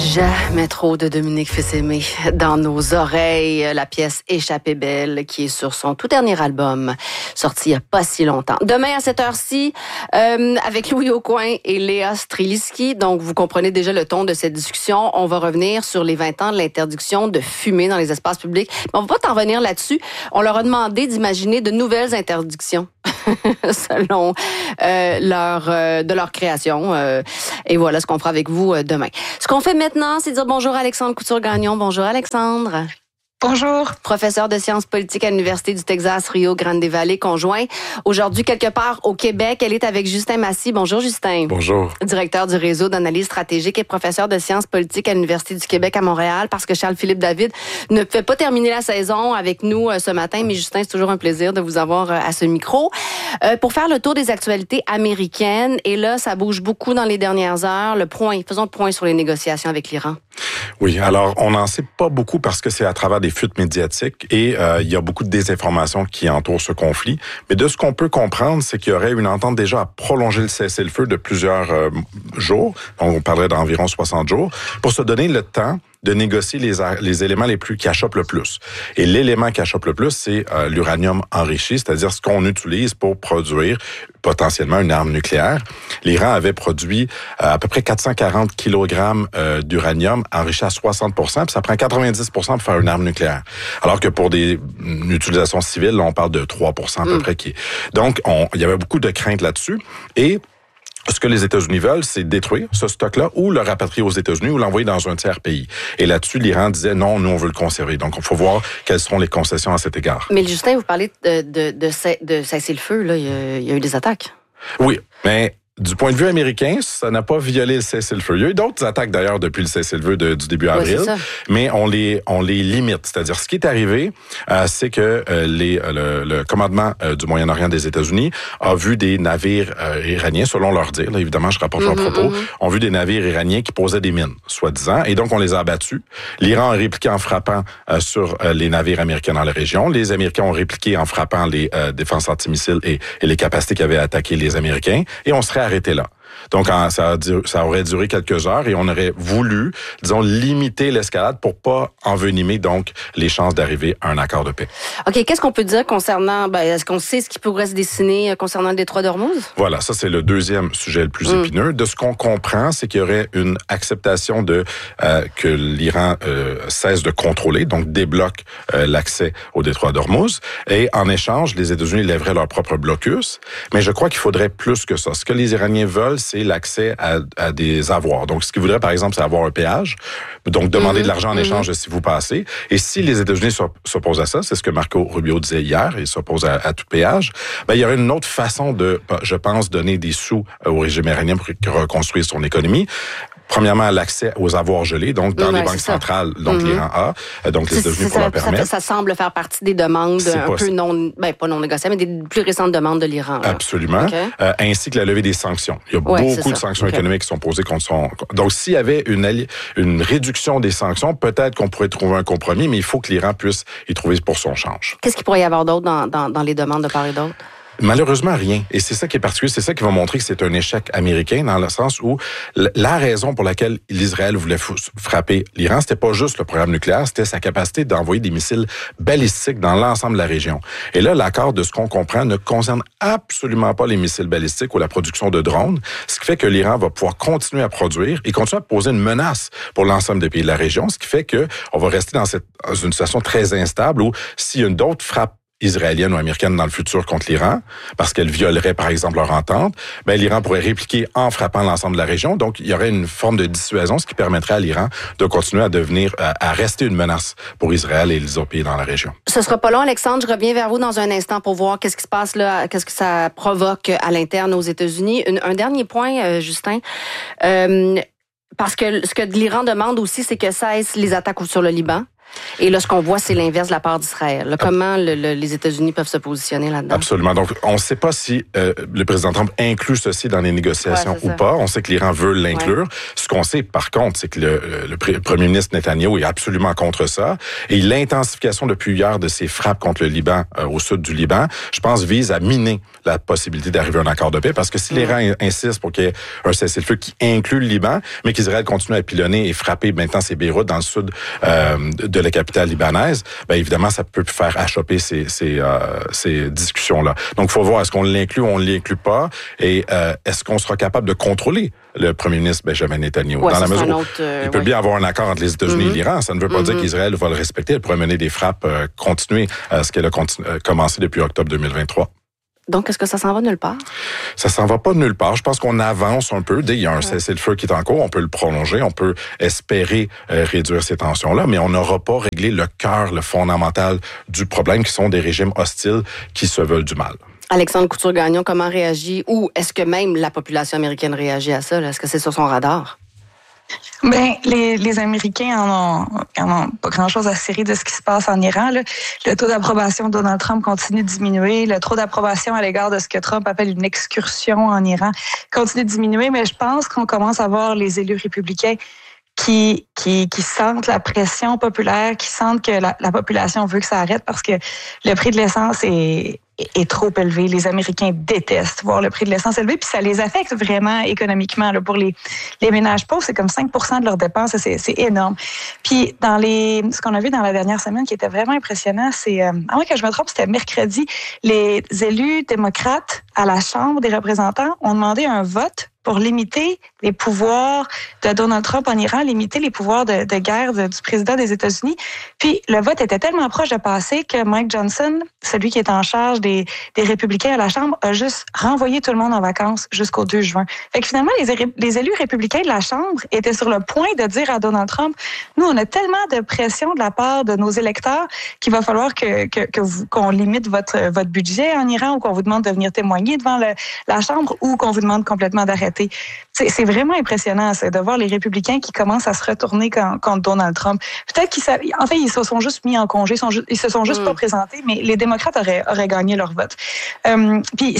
Jamais trop de Dominique Fils-Aimé dans nos oreilles. La pièce Échappée belle qui est sur son tout dernier album, sorti il n'y a pas si longtemps. Demain à cette heure-ci, avec Louis Aucoin et Léa Streliski. Donc, vous comprenez déjà le ton de cette discussion. On va revenir sur les 20 ans de l'interdiction de fumer dans les espaces publics. Mais on va pas t'en revenir là-dessus. On leur a demandé d'imaginer de nouvelles interdictions selon de leur création. Et voilà ce qu'on fera avec vous demain. Ce qu'on fait maintenant, c'est dire bonjour à Alexandre Couture-Gagnon. Bonjour Alexandre. Bonjour. Professeur de sciences politiques à l'Université du Texas, Rio Grande Valley, conjoint. Aujourd'hui, quelque part au Québec, elle est avec Justin Massy. Bonjour Justin. Bonjour. Directeur du réseau d'analyse stratégique et professeur de sciences politiques à l'Université du Québec à Montréal, parce que Charles-Philippe David ne peut pas terminer la saison avec nous ce matin, mais Justin, c'est toujours un plaisir de vous avoir à ce micro. Pour faire le tour des actualités américaines, et là, ça bouge beaucoup dans les dernières heures. Faisons le point sur les négociations avec l'Iran. Oui, alors on n'en sait pas beaucoup parce que c'est à travers des fuites médiatiques et il y a beaucoup de désinformation qui entoure ce conflit. Mais de ce qu'on peut comprendre, c'est qu'il y aurait une entente déjà à prolonger le cessez-le-feu de plusieurs jours. Donc, on parlerait d'environ 60 jours pour se donner le temps de négocier les éléments qui achoppent le plus. Et l'élément qui achoppe le plus, c'est l'uranium enrichi, c'est-à-dire ce qu'on utilise pour produire potentiellement une arme nucléaire. L'Iran avait produit à peu près 440 kilogrammes d'uranium enrichi à 60%, puis ça prend 90% pour faire une arme nucléaire. Alors que pour une utilisation civile, là, on parle de 3% à peu près. Donc, il y avait beaucoup de craintes là-dessus. Et ce que les États-Unis veulent, c'est détruire ce stock-là ou le rapatrier aux États-Unis ou l'envoyer dans un tiers pays. Et là-dessus, l'Iran disait non, nous, on veut le conserver. Donc, il faut voir quelles seront les concessions à cet égard. Mais Justin, vous parlez de cesser le feu, là. Il y a eu des attaques. Oui, mais du point de vue américain, ça n'a pas violé le cessez-le-feu. Il y a eu d'autres attaques d'ailleurs depuis le cessez-le-feu du début avril, mais on les limite. C'est-à-dire, ce qui est arrivé, c'est que le commandement du Moyen-Orient des États-Unis a vu des navires iraniens, selon leur dire, là, évidemment, je rapporte leurs propos, ont vu des navires iraniens qui posaient des mines, soi-disant, et donc on les a abattus. L'Iran a répliqué en frappant sur les navires américains dans la région. Les Américains ont répliqué en frappant les défenses antimissiles et les capacités qui avaient attaqué les Américains, et on serait arrêté là. Donc, ça aurait duré quelques heures et on aurait voulu, disons, limiter l'escalade pour pas envenimer, donc, les chances d'arriver à un accord de paix. OK. Qu'est-ce qu'on peut dire concernant, est-ce qu'on sait ce qui pourrait se dessiner concernant le détroit d'Ormuz? Voilà. Ça, c'est le deuxième sujet le plus épineux. De ce qu'on comprend, c'est qu'il y aurait une acceptation que l'Iran cesse de contrôler, donc débloque l'accès au détroit d'Ormuz. Et en échange, les États-Unis lèveraient leur propre blocus. Mais je crois qu'il faudrait plus que ça. Ce que les Iraniens veulent, c'est l'accès à des avoirs. Donc, ce qu'ils voudraient, par exemple, c'est avoir un péage. Donc, demander de l'argent en échange de si vous passez. Et si les États-Unis s'opposent à ça, c'est ce que Marco Rubio disait hier, ils s'opposent à tout péage, il y aurait une autre façon de, je pense, donner des sous au régime iranien pour reconstruire son économie. Premièrement, l'accès aux avoirs gelés, donc dans les banques centrales, donc l'Iran a, donc les États-Unis pour leur permettre. Ça semble faire partie des demandes peu pas non négociables, mais des plus récentes demandes de l'Iran. Absolument. Okay. Ainsi que la levée des sanctions. Il y a beaucoup de sanctions économiques qui sont posées contre son... Donc, s'il y avait une réduction des sanctions, peut-être qu'on pourrait trouver un compromis, mais il faut que l'Iran puisse y trouver pour son change. Qu'est-ce qu'il pourrait y avoir d'autre dans les demandes de part et d'autre? Malheureusement, rien. Et c'est ça qui est particulier. C'est ça qui va montrer que c'est un échec américain dans le sens où la raison pour laquelle l'Israël voulait frapper l'Iran, c'était pas juste le programme nucléaire, c'était sa capacité d'envoyer des missiles balistiques dans l'ensemble de la région. Et là, l'accord, de ce qu'on comprend, ne concerne absolument pas les missiles balistiques ou la production de drones, ce qui fait que l'Iran va pouvoir continuer à produire et continuer à poser une menace pour l'ensemble des pays de la région, ce qui fait que on va rester dans une situation très instable où s'il y a d'autres frappes israélienne ou américaine dans le futur contre l'Iran, parce qu'elle violerait, par exemple, leur entente, l'Iran pourrait répliquer en frappant l'ensemble de la région. Donc, il y aurait une forme de dissuasion, ce qui permettrait à l'Iran de continuer à rester une menace pour Israël et les autres pays dans la région. Ce sera pas long, Alexandre. Je reviens vers vous dans un instant pour voir qu'est-ce qui se passe là, qu'est-ce que ça provoque à l'interne aux États-Unis. Un dernier point, Justin. Parce que ce que l'Iran demande aussi, c'est que cessent les attaques sur le Liban. Et là, ce qu'on voit, c'est l'inverse de la part d'Israël. Là, comment les États-Unis peuvent se positionner là-dedans? Absolument. Donc, on ne sait pas si le président Trump inclut ceci dans les négociations ou pas. On sait que l'Iran veut l'inclure. Ce qu'on sait, par contre, c'est que le premier ministre Netanyahou est absolument contre ça. Et l'intensification depuis hier de ces frappes contre le Liban, au sud du Liban, je pense, vise à miner la possibilité d'arriver à un accord de paix, parce que si l'Iran insiste pour qu'il y ait un cessez-le-feu qui inclut le Liban, mais qu'Israël continue à pilonner et frapper maintenant ses Beyrouth dans le sud de la capitale libanaise, ben évidemment, ça peut faire achopper ces discussions-là. Donc, il faut voir, est-ce qu'on l'inclut ou on ne l'inclut pas, et est-ce qu'on sera capable de contrôler le premier ministre Benjamin Netanyahu? Ouais, dans la mesure où il peut bien avoir un accord entre les États-Unis et l'Iran. Ça ne veut pas dire qu'Israël va le respecter. Elle pourrait mener des frappes continuées à ce qu'elle a commencé depuis octobre 2023. Donc, est-ce que ça s'en va nulle part? Ça s'en va pas nulle part. Je pense qu'on avance un peu. Dès qu'il y a un cessez-le-feu qui est en cours, on peut le prolonger, on peut espérer réduire ces tensions-là, mais on n'aura pas réglé le cœur, le fondamental du problème, qui sont des régimes hostiles qui se veulent du mal. Alexandre Couture-Gagnon, comment réagit, ou est-ce que même la population américaine réagit à ça? Là? Est-ce que c'est sur son radar? Ben, les Américains en ont pas grand-chose à cirer de ce qui se passe en Iran. Là. Le taux d'approbation de Donald Trump continue de diminuer. Le taux d'approbation à l'égard de ce que Trump appelle une excursion en Iran continue de diminuer. Mais je pense qu'on commence à voir les élus républicains qui sentent la pression populaire, qui sentent que la population veut que ça arrête parce que le prix de l'essence est trop élevé. Les Américains détestent voir le prix de l'essence élevé, puis ça les affecte vraiment économiquement. Là, pour les ménages pauvres, c'est comme 5% de leurs dépenses, c'est énorme. Puis ce qu'on a vu dans la dernière semaine qui était vraiment impressionnant, c'est, à moins que je me trompe, c'était mercredi, les élus démocrates à la Chambre des représentants ont demandé un vote pour limiter les pouvoirs de Donald Trump en Iran, limiter les pouvoirs de guerre du président des États-Unis. Puis le vote était tellement proche de passer que Mike Johnson, celui qui est en charge des républicains à la Chambre, a juste renvoyé tout le monde en vacances jusqu'au 2 juin. Fait que finalement, les élus républicains de la Chambre étaient sur le point de dire à Donald Trump, nous, on a tellement de pression de la part de nos électeurs qu'il va falloir qu'on limite votre budget en Iran, ou qu'on vous demande de venir témoigner devant la Chambre, ou qu'on vous demande complètement d'arrêter. C'est vraiment impressionnant, ça, de voir les républicains qui commencent à se retourner contre Donald Trump. Peut-être ils se sont juste mis en congé, ils se sont juste pas présentés, mais les démocrates auraient gagné leur vote. Puis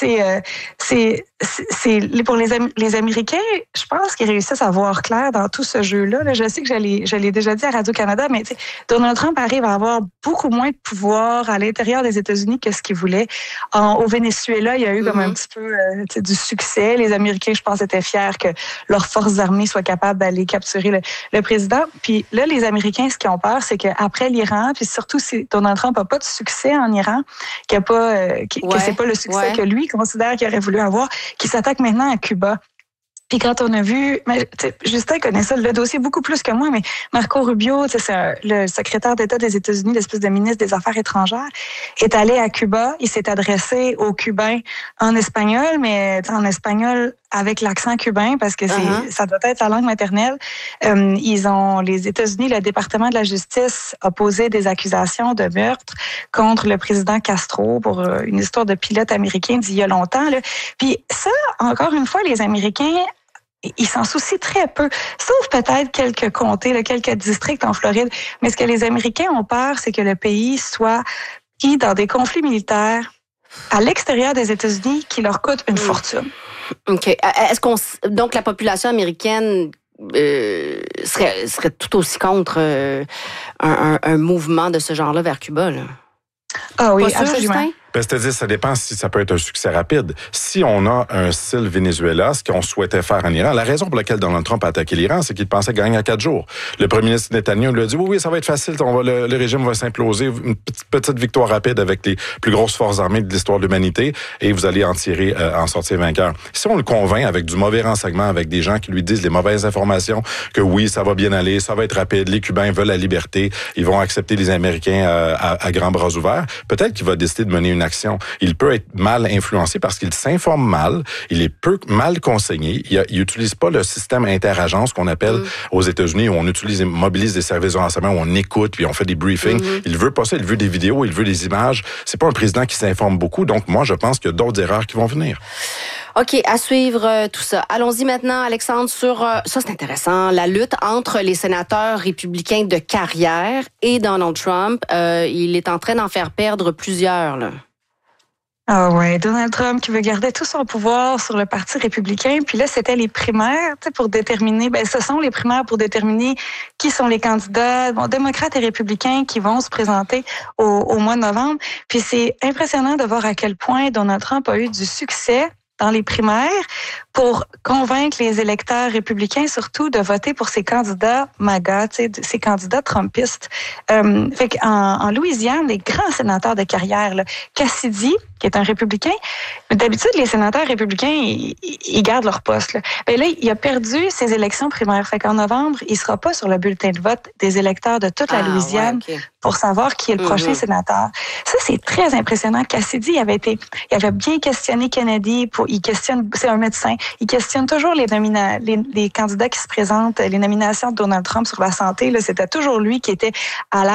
pour les Américains, je pense qu'ils réussissent à voir clair dans tout ce jeu-là. Là, je sais que je l'ai déjà dit à Radio-Canada, mais Donald Trump arrive à avoir beaucoup moins de pouvoir à l'intérieur des États-Unis que ce qu'il voulait. Au Venezuela, il y a eu comme un petit peu du succès. Les Américains, je pense, étaient fiers que leurs forces armées soient capables d'aller capturer le président. Puis là, les Américains, ce qu'ils ont peur, c'est qu'après l'Iran, puis surtout si Donald Trump n'a pas de succès en Iran, que c'est pas le succès que lui considère qu'il aurait voulu avoir, qu'il s'attaque maintenant à Cuba. Puis quand on a vu, Justin connaît ça, le dossier beaucoup plus que moi, mais Marco Rubio, c'est le secrétaire d'État des États-Unis, l'espèce de ministre des Affaires étrangères, est allé à Cuba. Il s'est adressé aux Cubains en espagnol, mais en espagnol avec l'accent cubain, parce que ça doit être sa langue maternelle. Les États-Unis, le département de la justice a posé des accusations de meurtre contre le président Castro pour une histoire de pilote américain d'il y a longtemps. Là. Puis ça, encore une fois, les Américains, ils s'en soucient très peu, sauf peut-être quelques comtés, quelques districts en Floride. Mais ce que les Américains ont peur, c'est que le pays soit pris dans des conflits militaires à l'extérieur des États-Unis qui leur coûtent une fortune. OK. Donc la population américaine serait tout aussi contre un mouvement de ce genre-là vers Cuba, là? Ah oui, pas sûr, absolument. Justin? C'est-à-dire, ça dépend si ça peut être un succès rapide. Si on a un style Venezuela, ce qu'on souhaitait faire en Iran, la raison pour laquelle Donald Trump a attaqué l'Iran, c'est qu'il pensait gagner en 4 jours. Le premier ministre Netanyahu lui a dit, oui, ça va être facile, le régime va s'imploser, une petite victoire rapide avec les plus grosses forces armées de l'histoire de l'humanité, et vous allez en sortir vainqueur. Si on le convainc avec du mauvais renseignement, avec des gens qui lui disent les mauvaises informations, que oui, ça va bien aller, ça va être rapide, les Cubains veulent la liberté, ils vont accepter les Américains à grands bras ouverts, peut-être qu'il va décider de mener une action. Il peut être mal influencé parce qu'il s'informe mal, il est mal conseillé, il utilise pas le système interagence qu'on appelle aux États-Unis, où on mobilise des services de renseignement, où on écoute, puis on fait des briefings. Il veut pas ça, il veut des vidéos, il veut des images. C'est pas un président qui s'informe beaucoup, donc moi je pense qu'il y a d'autres erreurs qui vont venir. OK, à suivre tout ça. Allons-y maintenant, Alexandre, sur, ça c'est intéressant, la lutte entre les sénateurs républicains de carrière et Donald Trump. Il est en train d'en faire perdre plusieurs, là. Ah ouais, Donald Trump qui veut garder tout son pouvoir sur le Parti républicain. Puis là, c'était les primaires, pour déterminer, ce sont les primaires pour déterminer qui sont les candidats, démocrates et républicains qui vont se présenter au mois de novembre. Puis c'est impressionnant de voir à quel point Donald Trump a eu du succès dans les primaires pour convaincre les électeurs républicains surtout de voter pour ces candidats MAGA, ces candidats trumpistes. Fait qu'en Louisiane, les grands sénateurs de carrière, là, Cassidy, qui est un républicain, mais d'habitude, les sénateurs républicains, ils gardent leur poste. Là. Ben là, il a perdu ses élections primaires. Fait qu'en novembre, il sera pas sur le bulletin de vote des électeurs de toute la Louisiane pour savoir qui est le prochain sénateur. Ça, c'est très impressionnant. Cassidy il avait bien questionné Kennedy. C'est un médecin. Il questionne toujours les candidats qui se présentent, les nominations de Donald Trump sur la santé. Là, c'était toujours lui qui était à l'aise